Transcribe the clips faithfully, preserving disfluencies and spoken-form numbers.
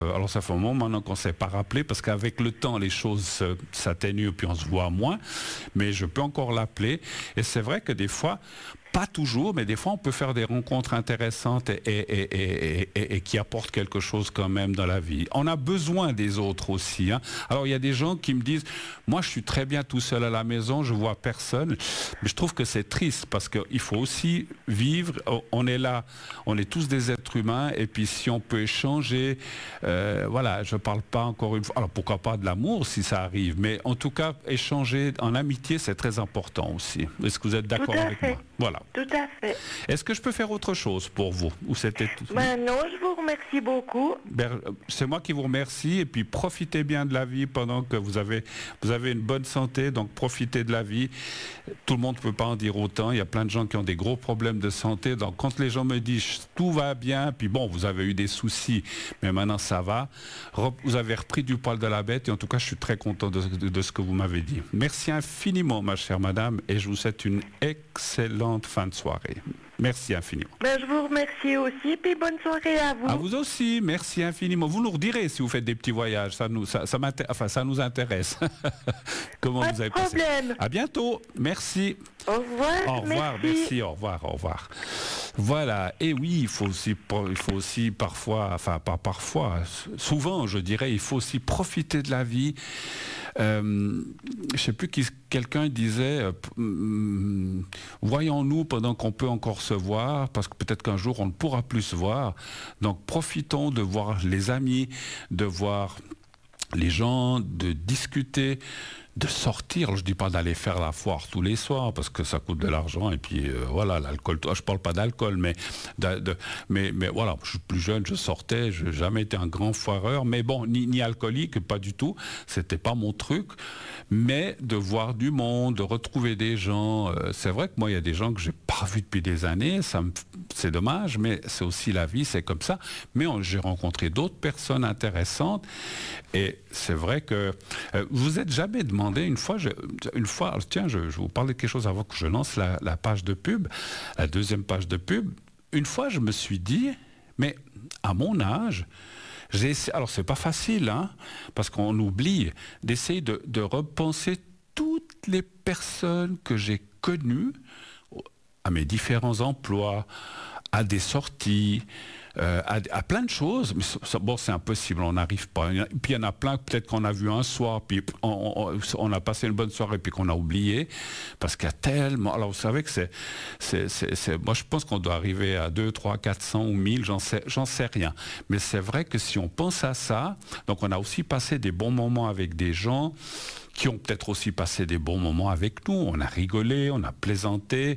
Euh, alors ça fait un moment maintenant qu'on ne s'est pas rappelé parce qu'avec le temps les choses s'atténuent puis on se voit moins, mais je peux encore l'appeler et c'est vrai que des fois, pas toujours, mais des fois on peut faire des rencontres intéressantes et, et, et, et, et, et qui apportent quelque chose quand même dans la vie. On a besoin des autres aussi. Hein. Alors il y a des gens qui me disent, moi je suis très bien tout seul à la maison, je vois personne, mais je trouve que c'est triste parce qu'il faut aussi vivre, on est là, on est tous des êtres humains et puis si on peut échanger, euh, voilà, je ne parle pas encore une fois, alors pourquoi pas de l'amour si ça arrive, mais en tout cas échanger en amitié c'est très important aussi. Est-ce que vous êtes d'accord avec fait. moi? Voilà. Tout à fait. Est-ce que je peux faire autre chose pour vous? Ou c'était tout... Ben non, je vous remercie beaucoup. Ben, c'est moi qui vous remercie et puis profitez bien de la vie pendant que vous avez, vous avez une bonne santé, donc profitez de la vie. Tout le monde ne peut pas en dire autant. Il y a plein de gens qui ont des gros problèmes de santé. Donc quand les gens me disent tout va bien, puis bon, vous avez eu des soucis, mais maintenant ça va, vous avez repris du poil de la bête et en tout cas je suis très content de, de, de ce que vous m'avez dit. Merci infiniment ma chère madame et je vous souhaite une excellente fin de soirée. Merci infiniment. Ben, je vous remercie aussi, puis bonne soirée à vous. À vous aussi, merci infiniment. Vous nous redirez si vous faites des petits voyages, ça nous, ça, ça, enfin, ça nous intéresse. Comment Pas vous avez de problème. passé? À bientôt, merci. Au revoir. Au revoir, merci. merci, au revoir, au revoir. Voilà, et oui, il faut aussi, il faut aussi parfois, enfin pas parfois, souvent je dirais, il faut aussi profiter de la vie. Euh, je ne sais plus qui, quelqu'un disait, euh, euh, voyons-nous pendant qu'on peut encore se voir, parce que peut-être qu'un jour on ne pourra plus se voir. Donc profitons de voir les amis, de voir les gens, de discuter, de sortir. Alors, je ne dis pas d'aller faire la foire tous les soirs parce que ça coûte de l'argent et puis euh, voilà, l'alcool, je ne parle pas d'alcool, mais, de, de, mais, mais voilà, je suis plus jeune, je sortais, je n'ai jamais été un grand foireur, mais bon, ni, ni alcoolique, pas du tout, c'était pas mon truc, mais de voir du monde, de retrouver des gens, euh, c'est vrai que moi il y a des gens que j'ai pas vus depuis des années, ça me, c'est dommage, mais c'est aussi la vie, c'est comme ça, mais on, j'ai rencontré d'autres personnes intéressantes et c'est vrai que euh, vous êtes jamais demandé une fois, je, une fois, tiens, je, je vous parlais de quelque chose avant que je lance la, la page de pub, la deuxième page de pub. Une fois, je me suis dit, mais à mon âge, j'ai essayé, alors c'est pas facile, hein, parce qu'on oublie d'essayer de, de repenser toutes les personnes que j'ai connues à mes différents emplois, à des sorties, euh, à, à plein de choses. Mais ça, bon, c'est impossible, on n'arrive pas. Puis il y en a plein, peut-être qu'on a vu un soir, puis on, on, on a passé une bonne soirée, puis qu'on a oublié, parce qu'il y a tellement... Alors vous savez que c'est... c'est, c'est, c'est moi, je pense qu'on doit arriver à deux, trois, quatre cents ou mille, j'en sais, j'en sais rien. Mais c'est vrai que si on pense à ça, donc on a aussi passé des bons moments avec des gens qui ont peut-être aussi passé des bons moments avec nous. On a rigolé, on a plaisanté,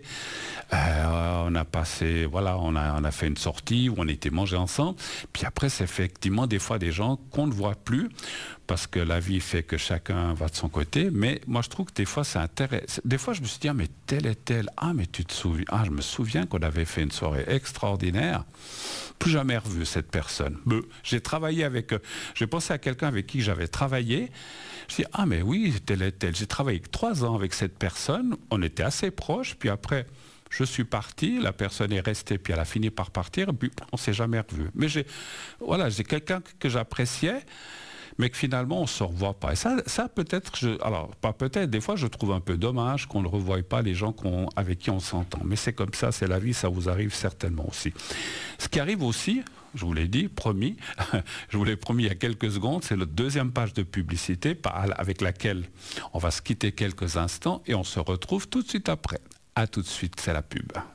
euh, on a passé, voilà, on a, on a fait une sortie où on était mangé ensemble. Puis après, c'est effectivement des fois des gens qu'on ne voit plus parce que la vie fait que chacun va de son côté. Mais moi, je trouve que des fois, c'est intéressant. Des fois, je me suis dit, ah, mais tel et tel, ah, mais tu te souviens, ah, je me souviens qu'on avait fait une soirée extraordinaire. Plus jamais revu cette personne. Mais j'ai travaillé avec, j'ai pensé à quelqu'un avec qui j'avais travaillé. Je dis, ah mais oui, tel et tel. J'ai travaillé trois ans avec cette personne, on était assez proches, puis après, je suis parti, la personne est restée, puis elle a fini par partir, et puis on ne s'est jamais revu. Mais j'ai, voilà, j'ai quelqu'un que j'appréciais, mais que finalement, on ne se revoit pas. Et ça, ça peut-être, je, alors, pas peut-être, des fois, je trouve un peu dommage qu'on ne revoie pas les gens qu'on, avec qui on s'entend. Mais c'est comme ça, c'est la vie, ça vous arrive certainement aussi. Ce qui arrive aussi, je vous l'ai dit, promis, je vous l'ai promis il y a quelques secondes, c'est la deuxième page de publicité avec laquelle on va se quitter quelques instants et on se retrouve tout de suite après. À tout de suite, c'est la pub.